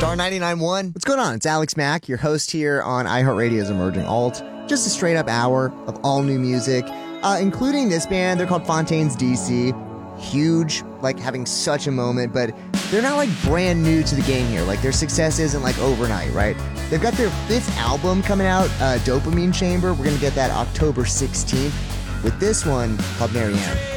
Star 99.1. What's going on? It's Alex Mack, your host here on iHeartRadio's Emerging Alt. Just a straight up hour of all new music, including this band. They're called Fontaines DC. Huge, like having such a moment, but they're not like brand new to the game here. Like their success isn't like overnight, right? They've got their 5th album coming out, Dopamine Chamber. We're going to get that October 16th with this one called Marianne.